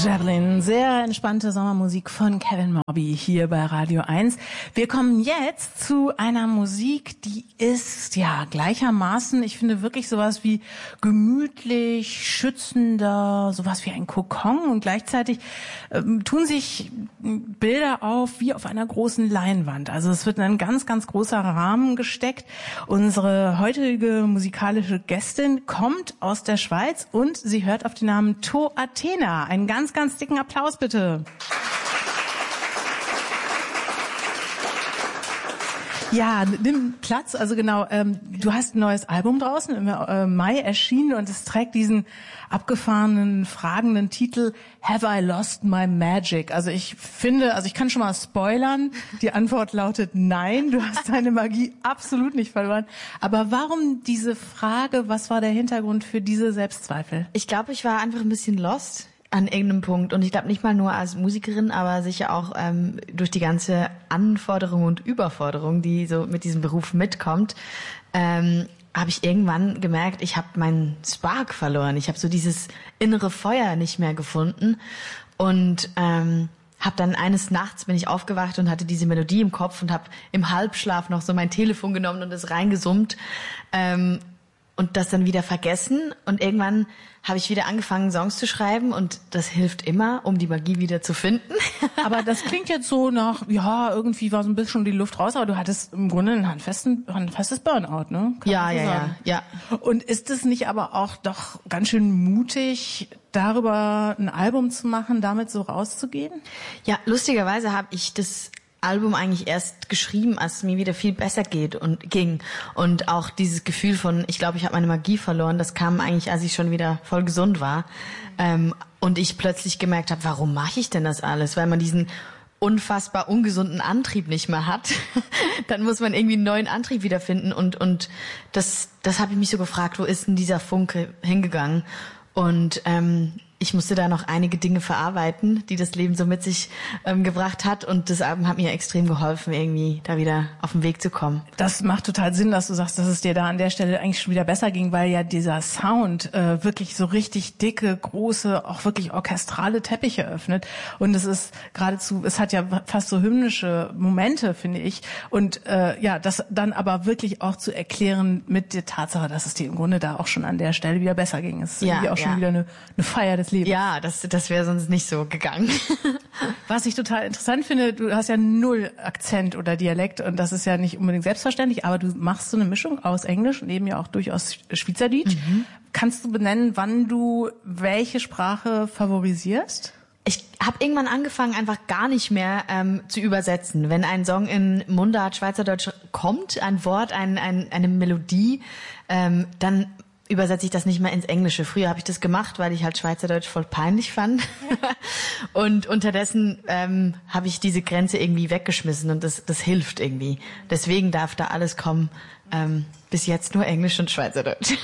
Javelin, sehr entspannte Sommermusik von Kevin Morby hier bei Radio 1. Wir kommen jetzt zu einer Musik, die ist ja gleichermaßen, ich finde wirklich sowas wie gemütlich, schützender, sowas wie ein Kokon und gleichzeitig tun sich Bilder auf wie auf einer großen Leinwand. Also es wird in ein ganz, ganz großer Rahmen gesteckt. Unsere heutige musikalische Gästin kommt aus der Schweiz und sie hört auf den Namen To Athena. Einen ganz, ganz dicken Applaus bitte. Ja, nimm Platz. Also genau, du hast ein neues Album draußen, im Mai erschienen und es trägt diesen abgefahrenen, fragenden Titel Have I Lost My Magic? Also ich finde, ich kann schon mal spoilern, die Antwort lautet nein, du hast deine Magie absolut nicht verloren. Aber warum diese Frage, was war der Hintergrund für diese Selbstzweifel? Ich glaube, ich war einfach ein bisschen lost an irgendeinem Punkt. Und ich glaube nicht mal nur als Musikerin, aber sicher auch durch die ganze Anforderung und Überforderung, die so mit diesem Beruf mitkommt, habe ich irgendwann gemerkt, ich habe meinen Spark verloren. Ich habe so dieses innere Feuer nicht mehr gefunden. Und habe dann eines Nachts bin ich aufgewacht und hatte diese Melodie im Kopf und habe im Halbschlaf noch so mein Telefon genommen und es reingesummt. Und das dann wieder vergessen. Und irgendwann habe ich wieder angefangen, Songs zu schreiben. Und das hilft immer, um die Magie wieder zu finden. Aber das klingt jetzt so nach, ja, irgendwie war so ein bisschen die Luft raus. Aber du hattest im Grunde ein handfestes Burnout, ne? Ja. Und ist es nicht aber auch doch ganz schön mutig, darüber ein Album zu machen, damit so rauszugehen? Ja, lustigerweise habe ich das Album eigentlich erst geschrieben, als es mir wieder viel besser ging. Und auch dieses Gefühl von, ich glaube, ich habe meine Magie verloren, das kam eigentlich, als ich schon wieder voll gesund war. Und ich plötzlich gemerkt habe, warum mache ich denn das alles? Weil man diesen unfassbar ungesunden Antrieb nicht mehr hat. Dann muss man irgendwie einen neuen Antrieb wiederfinden. Und das habe ich mich so gefragt, wo ist denn dieser Funke hingegangen? Und ich musste da noch einige Dinge verarbeiten, die das Leben so mit sich gebracht hat. Und das Album hat mir extrem geholfen, irgendwie da wieder auf den Weg zu kommen. Das macht total Sinn, dass du sagst, dass es dir da an der Stelle eigentlich schon wieder besser ging, weil ja dieser Sound wirklich so richtig dicke, große, auch wirklich orchestrale Teppiche öffnet. Und es ist geradezu, es hat ja fast so hymnische Momente, finde ich. Und das dann aber wirklich auch zu erklären mit der Tatsache, dass es dir im Grunde da auch schon an der Stelle wieder besser ging. Es ist irgendwie auch schon wieder eine Feier des Lebens. Ja, das wäre sonst nicht so gegangen. Was ich total interessant finde, du hast ja 0 Akzent oder Dialekt und das ist ja nicht unbedingt selbstverständlich, aber du machst so eine Mischung aus Englisch und eben ja auch durchaus Schweizerdeutsch. Mhm. Kannst du benennen, wann du welche Sprache favorisierst? Ich habe irgendwann angefangen, einfach gar nicht mehr zu übersetzen. Wenn ein Song in Mundart, Schweizerdeutsch kommt, ein Wort, eine Melodie, dann übersetze ich das nicht mehr ins Englische. Früher habe ich das gemacht, weil ich halt Schweizerdeutsch voll peinlich fand. Und unterdessen habe ich diese Grenze irgendwie weggeschmissen und das hilft irgendwie. Deswegen darf da alles kommen. Bis jetzt nur Englisch und Schweizerdeutsch.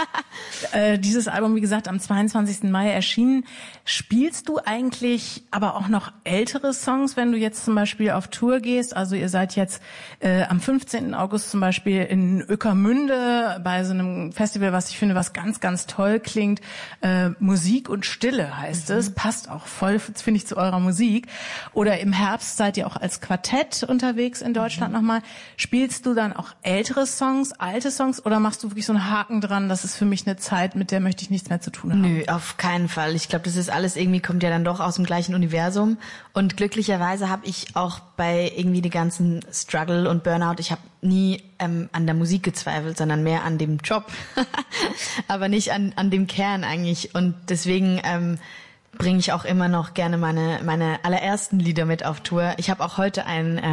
Dieses Album, wie gesagt, am 22. Mai erschienen. Spielst du eigentlich aber auch noch ältere Songs, wenn du jetzt zum Beispiel auf Tour gehst? Also ihr seid jetzt am 15. August zum Beispiel in Ueckermünde bei so einem Festival, was ich finde, was ganz, ganz toll klingt. Musik und Stille heißt es. Passt auch voll, finde ich, zu eurer Musik. Oder im Herbst seid ihr auch als Quartett unterwegs in Deutschland nochmal. Spielst du dann auch ältere Songs, alte Songs oder machst du wirklich so einen Haken dran, das ist für mich eine Zeit, mit der möchte ich nichts mehr zu tun haben? Nö, auf keinen Fall. Ich glaube, das ist alles irgendwie, kommt ja dann doch aus dem gleichen Universum. Und glücklicherweise habe ich auch bei irgendwie die ganzen Struggle und Burnout, ich habe nie an der Musik gezweifelt, sondern mehr an dem Job. Aber nicht an dem Kern eigentlich. Und deswegen bringe ich auch immer noch gerne meine allerersten Lieder mit auf Tour. Ich habe auch heute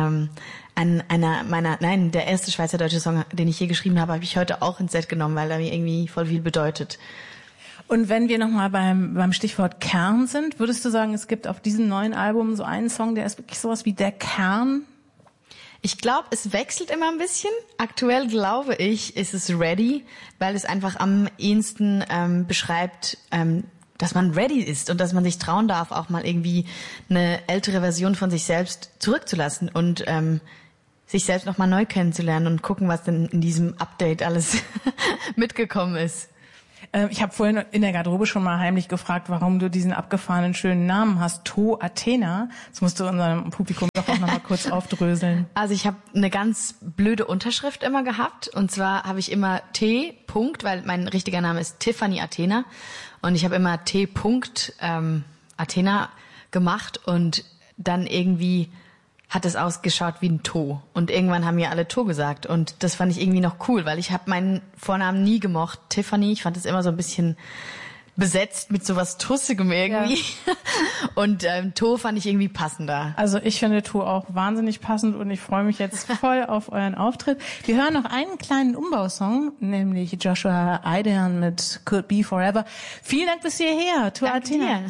der erste schweizerdeutsche Song, den ich je geschrieben habe ich heute auch ins Set genommen, weil er mir irgendwie voll viel bedeutet. Und wenn wir nochmal beim Stichwort Kern sind, würdest du sagen, es gibt auf diesem neuen Album so einen Song, der ist wirklich sowas wie der Kern? Ich glaube, es wechselt immer ein bisschen. Aktuell, glaube ich, ist es Ready, weil es einfach am ehesten beschreibt, dass man ready ist und dass man sich trauen darf, auch mal irgendwie eine ältere Version von sich selbst zurückzulassen und sich selbst nochmal neu kennenzulernen und gucken, was denn in diesem Update alles mitgekommen ist. Ich habe vorhin in der Garderobe schon mal heimlich gefragt, warum du diesen abgefahrenen schönen Namen hast, To Athena. Das musst du unserem Publikum doch auch noch mal kurz aufdröseln. Also ich habe eine ganz blöde Unterschrift immer gehabt. Und zwar habe ich immer T. weil mein richtiger Name ist Tiffany Athena. Und ich habe immer T. Athena gemacht und dann irgendwie hat es ausgeschaut wie ein To. Und irgendwann haben mir alle To gesagt. Und das fand ich irgendwie noch cool, weil ich habe meinen Vornamen nie gemocht. Tiffany, ich fand es immer so ein bisschen besetzt mit sowas Tussigem irgendwie. Ja. Und To fand ich irgendwie passender. Also ich finde To auch wahnsinnig passend und ich freue mich jetzt voll auf euren Auftritt. Wir hören noch einen kleinen Umbausong, nämlich Joshua Aidan mit Could Be Forever. Vielen Dank bis hierher, To Athena.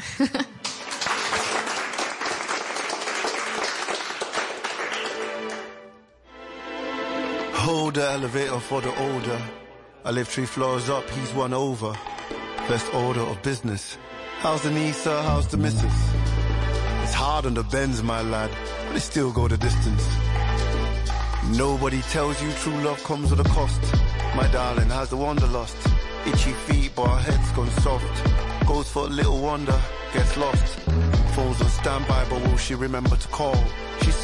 Hold the elevator for the older. I live 3 floors up, he's one over. Best order of business. How's the niece, sir? How's the missus? It's hard on the Benz, my lad, but they still go the distance. Nobody tells you true love comes with a cost. My darling, has the wanderlust? Itchy feet, but her head's gone soft. Goes for a little wonder, gets lost. Phone's on standby, but will she remember to call? She's